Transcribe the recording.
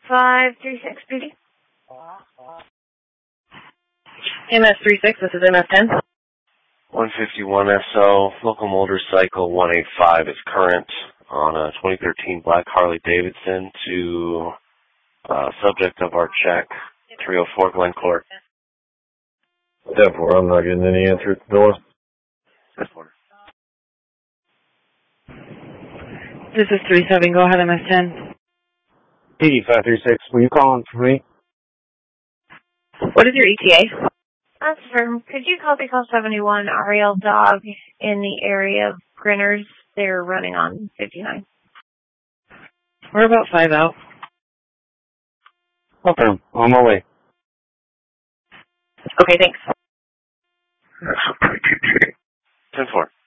536 PD. MS36, this is MS10. 151 SO, local motorcycle 185 is current on a 2013 black Harley Davidson to subject of our check, 304 Glen Court. Therefore, I'm not getting any answer at the door. This is 37, go ahead, MS10. PD 536, were you calling for me? What is your ETA? That's firm. Could you copy call 71 Ariel Dog in the area of Grinners? They're running on 59. We're about 5 out. Okay, on my way. Okay, thanks. 10-4.